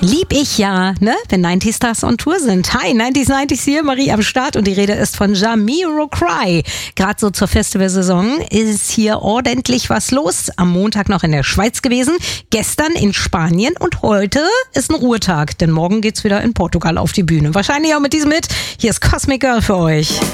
Lieb ich ja, ne? Wenn 90 Stars on Tour sind. Hi, 90s hier, Marie am Start und die Rede ist von Jamiroquai. Gerade so zur Festivalsaison ist hier ordentlich was los. Am Montag noch in der Schweiz gewesen, gestern in Spanien und heute ist ein Ruhetag, denn morgen geht's wieder in Portugal auf die Bühne. Wahrscheinlich auch mit diesem Hit. Hier ist Cosmic Girl für euch.